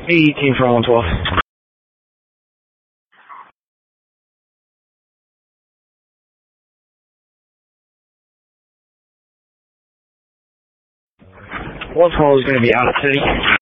18 for 112. One twelve is going to be out of city.